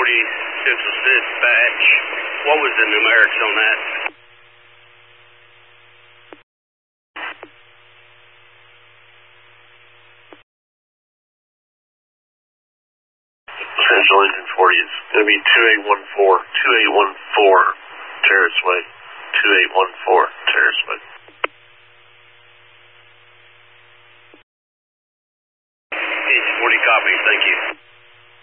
Central Dispatch. What was the numerics on that? Central Engine 40 is going to be 2814 Terrace Way. 2814 Terrace Way.